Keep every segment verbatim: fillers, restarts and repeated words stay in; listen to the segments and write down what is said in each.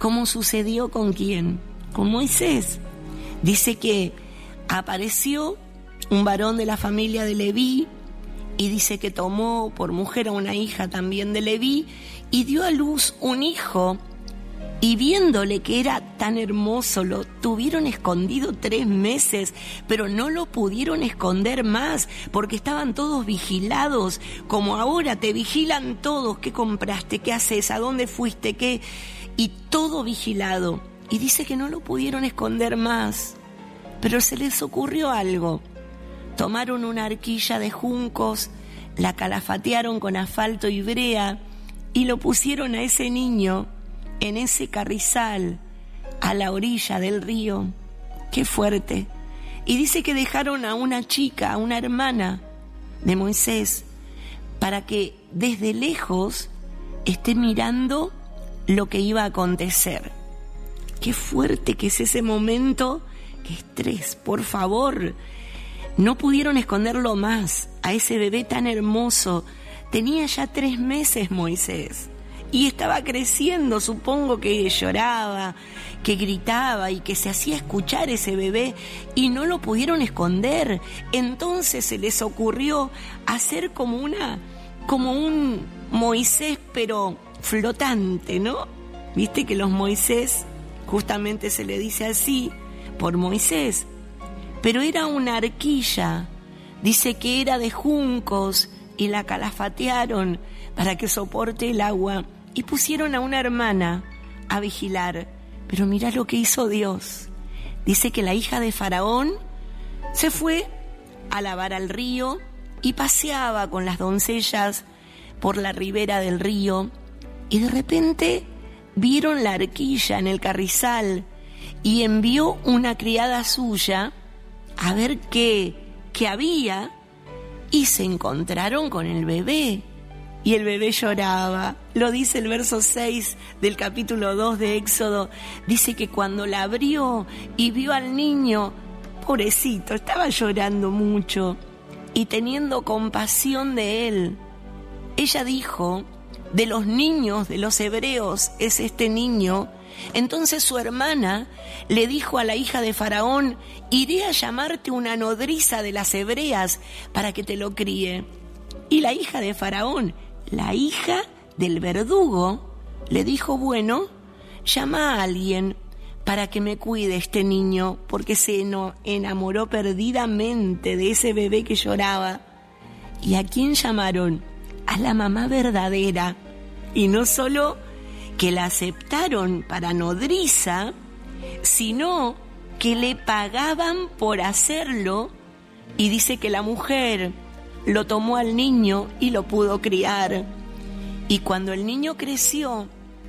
¿Cómo sucedió con quién? Con Moisés. Dice que apareció un varón de la familia de Leví y dice que tomó por mujer a una hija también de Leví y dio a luz un hijo. Y viéndole que era tan hermoso, lo tuvieron escondido tres meses, pero no lo pudieron esconder más, porque estaban todos vigilados, como ahora te vigilan todos, qué compraste, qué haces, a dónde fuiste, qué, y todo vigilado. Y dice que no lo pudieron esconder más, pero se les ocurrió algo. Tomaron una arquilla de juncos, la calafatearon con asfalto y brea, y lo pusieron a ese niño en ese carrizal, a la orilla del río. ¡Qué fuerte! Y dice que dejaron a una chica, a una hermana de Moisés, para que desde lejos esté mirando lo que iba a acontecer. ¡Qué fuerte que es ese momento! ¡Qué estrés! Por favor, no pudieron esconderlo más, a ese bebé tan hermoso. Tenía ya tres meses Moisés. Y estaba creciendo, supongo que lloraba, que gritaba y que se hacía escuchar ese bebé y no lo pudieron esconder. Entonces se les ocurrió hacer como una, como un Moisés pero flotante, ¿no? Viste que los Moisés justamente se le dice así por Moisés, pero era una arquilla, dice que era de juncos y la calafatearon para que soporte el agua. Y pusieron a una hermana a vigilar. Pero mirá lo que hizo Dios. Dice que la hija de Faraón se fue a lavar al río y paseaba con las doncellas por la ribera del río. Y de repente vieron la arquilla en el carrizal y envió una criada suya a ver qué, qué había. Y se encontraron con el bebé. Y el bebé lloraba. Lo dice el verso seis del capítulo dos de Éxodo. Dice que cuando la abrió y vio al niño, pobrecito, estaba llorando mucho y teniendo compasión de él. Ella dijo, de los niños de los hebreos es este niño. Entonces su hermana le dijo a la hija de Faraón, iré a llamarte una nodriza de las hebreas para que te lo críe. Y la hija de Faraón, la hija del verdugo, le dijo, bueno, llama a alguien para que me cuide este niño, porque se enamoró perdidamente de ese bebé que lloraba. ¿Y a quién llamaron? A la mamá verdadera. Y no solo que la aceptaron para nodriza, sino que le pagaban por hacerlo. Y dice que la mujer lo tomó al niño y lo pudo criar. Y cuando el niño creció,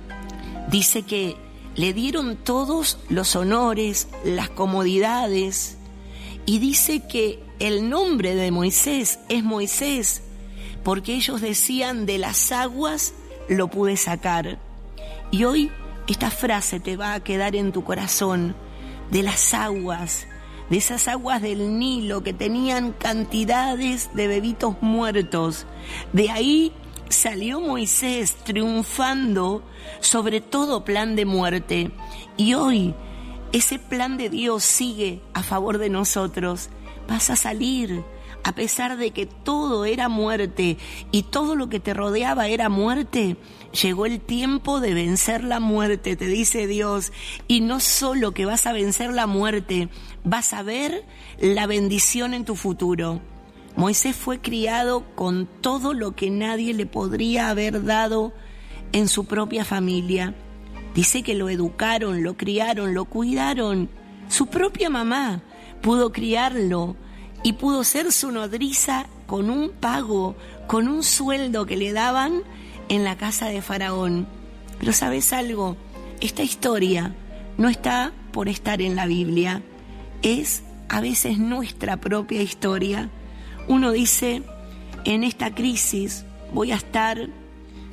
dice que le dieron todos los honores, las comodidades, y dice que el nombre de Moisés es Moisés, porque ellos decían, de las aguas lo pude sacar. Y hoy esta frase te va a quedar en tu corazón, de las aguas, de esas aguas del Nilo que tenían cantidades de bebitos muertos. De ahí salió Moisés triunfando sobre todo plan de muerte. Y hoy ese plan de Dios sigue a favor de nosotros. Vas a salir, a pesar de que todo era muerte y todo lo que te rodeaba era muerte. Llegó el tiempo de vencer la muerte, te dice Dios. Y no solo que vas a vencer la muerte, vas a ver la bendición en tu futuro. Moisés fue criado con todo lo que nadie le podría haber dado en su propia familia. Dice que lo educaron, lo criaron, lo cuidaron. Su propia mamá pudo criarlo y pudo ser su nodriza con un pago, con un sueldo que le daban en la casa de Faraón. Pero ¿sabes algo? Esta historia no está por estar en la Biblia. Es a veces nuestra propia historia. Uno dice, en esta crisis voy a estar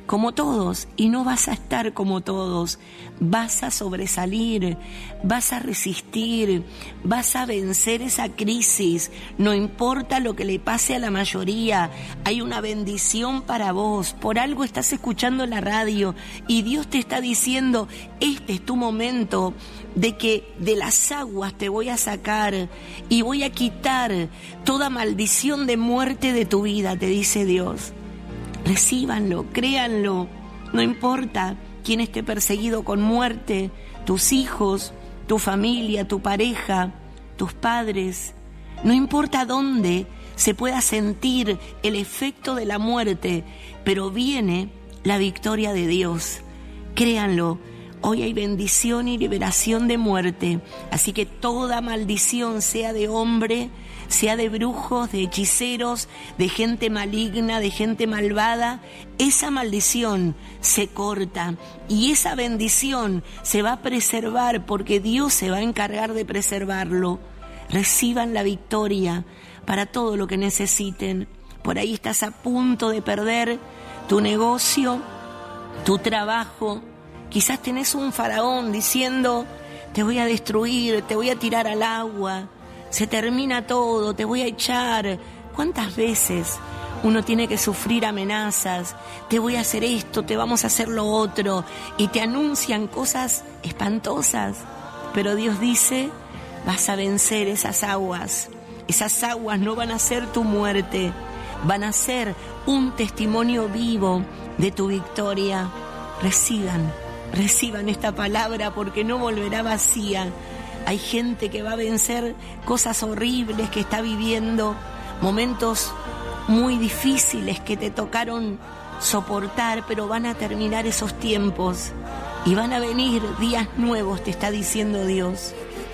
como todos, y no vas a estar como todos. Vas a sobresalir, vas a resistir, vas a vencer esa crisis. No importa lo que le pase a la mayoría, hay una bendición para vos. Por algo estás escuchando la radio y Dios te está diciendo, este es tu momento de que de las aguas te voy a sacar y voy a quitar toda maldición de muerte de tu vida, te dice Dios. Recíbanlo, créanlo, no importa quién esté perseguido con muerte, tus hijos, tu familia, tu pareja, tus padres, no importa dónde se pueda sentir el efecto de la muerte, pero viene la victoria de Dios. Créanlo, hoy hay bendición y liberación de muerte, así que toda maldición, sea de hombre, sea de brujos, de hechiceros, de gente maligna, de gente malvada, esa maldición se corta y esa bendición se va a preservar porque Dios se va a encargar de preservarlo. Reciban la victoria para todo lo que necesiten. Por ahí estás a punto de perder tu negocio, tu trabajo. Quizás tenés un faraón diciendo, te voy a destruir, te voy a tirar al agua. Se termina todo, te voy a echar. ¿Cuántas veces uno tiene que sufrir amenazas? Te voy a hacer esto, te vamos a hacer lo otro. Y te anuncian cosas espantosas. Pero Dios dice, vas a vencer esas aguas. Esas aguas no van a ser tu muerte. Van a ser un testimonio vivo de tu victoria. Reciban, reciban esta palabra porque no volverá vacía. Hay gente que va a vencer cosas horribles, que está viviendo momentos muy difíciles que te tocaron soportar, pero van a terminar esos tiempos y van a venir días nuevos, te está diciendo Dios.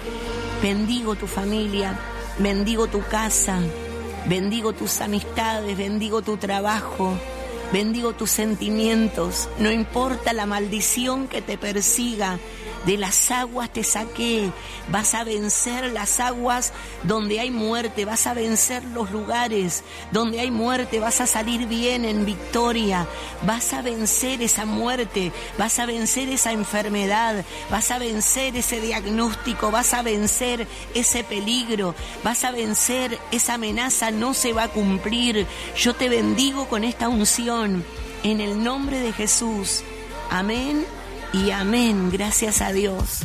Bendigo tu familia, bendigo tu casa, bendigo tus amistades, bendigo tu trabajo, bendigo tus sentimientos. No importa la maldición que te persiga, de las aguas te saqué. Vas a vencer las aguas donde hay muerte, vas a vencer los lugares donde hay muerte, vas a salir bien en victoria, vas a vencer esa muerte, vas a vencer esa enfermedad, vas a vencer ese diagnóstico, vas a vencer ese peligro, vas a vencer esa amenaza, no se va a cumplir. Yo te bendigo con esta unción en el nombre de Jesús. Amén. Y amén, gracias a Dios.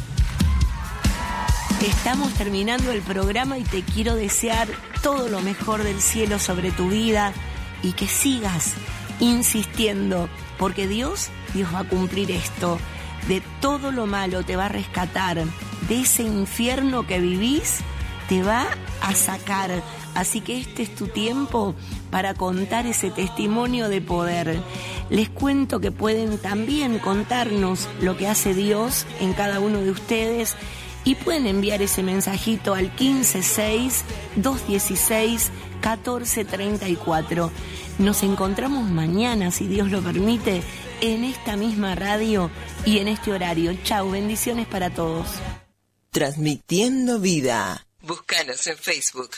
Estamos terminando el programa y te quiero desear todo lo mejor del cielo sobre tu vida y que sigas insistiendo, porque Dios, Dios va a cumplir esto. De todo lo malo te va a rescatar, de ese infierno que vivís te va a sacar. Así que este es tu tiempo para contar ese testimonio de poder. Les cuento que pueden también contarnos lo que hace Dios en cada uno de ustedes y pueden enviar ese mensajito al quince seis, dos dieciséis, catorce treinta y cuatro. Nos encontramos mañana, si Dios lo permite, en esta misma radio y en este horario. Chau, bendiciones para todos. Transmitiendo vida. Búscanos en Facebook.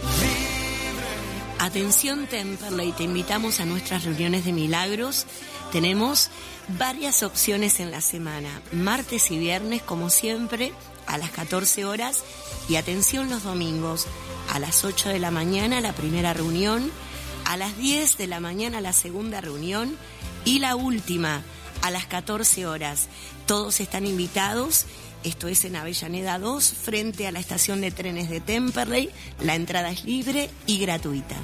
Atención Temperley, te invitamos a nuestras reuniones de milagros. Tenemos varias opciones en la semana, martes y viernes como siempre a las catorce horas y atención los domingos a las ocho de la mañana la primera reunión, a las diez de la mañana la segunda reunión y la última a las catorce horas. Todos están invitados. Esto es en Avellaneda dos, frente a la estación de trenes de Temperley. La entrada es libre y gratuita.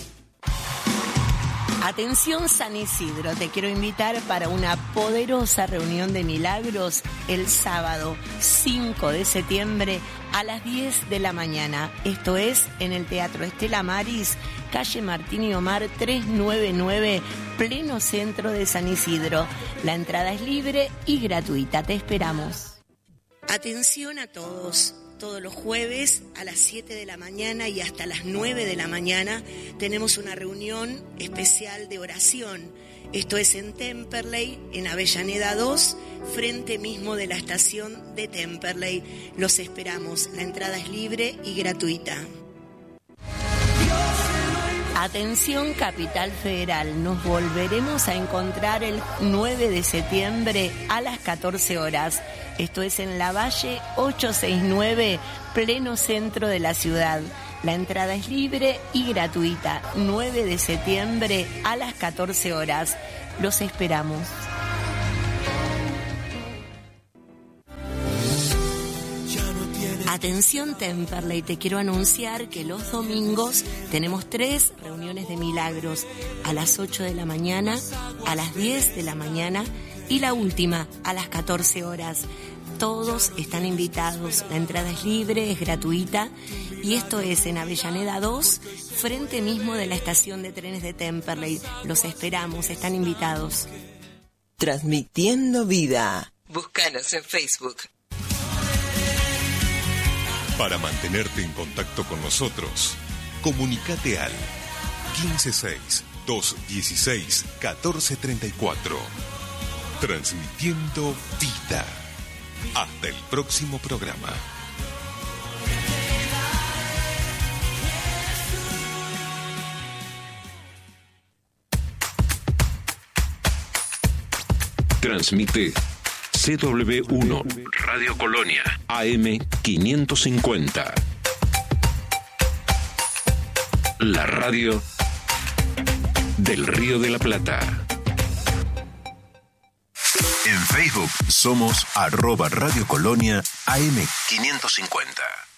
Atención San Isidro, te quiero invitar para una poderosa reunión de milagros el sábado cinco de septiembre a las diez de la mañana. Esto es en el Teatro Estela Maris, calle Martín y Omar trescientos noventa y nueve, pleno centro de San Isidro. La entrada es libre y gratuita, te esperamos. Atención a todos, todos los jueves a las siete de la mañana y hasta las nueve de la mañana tenemos una reunión especial de oración. Esto es en Temperley, en Avellaneda dos, frente mismo de la estación de Temperley. Los esperamos, la entrada es libre y gratuita. Atención Capital Federal, nos volveremos a encontrar el nueve de septiembre a las catorce horas. Esto es en Lavalle ochocientos sesenta y nueve, pleno centro de la ciudad. La entrada es libre y gratuita. nueve de septiembre a las catorce horas. Los esperamos. Atención Temperley, te quiero anunciar que los domingos tenemos tres reuniones de milagros, a las ocho de la mañana, a las diez de la mañana y la última a las catorce horas. Todos están invitados, la entrada es libre, es gratuita y esto es en Avellaneda dos, frente mismo de la estación de trenes de Temperley. Los esperamos, están invitados. Transmitiendo vida. Búscanos en Facebook. Para mantenerte en contacto con nosotros, comunícate al quince seis, doscientos dieciséis, catorce treinta y cuatro. Transmitiendo vida. Hasta el próximo programa. Transmite C W uno, Radio Colonia, A M quinientos cincuenta. La radio del Río de la Plata. En Facebook somos arroba Radio Colonia A M quinientos cincuenta.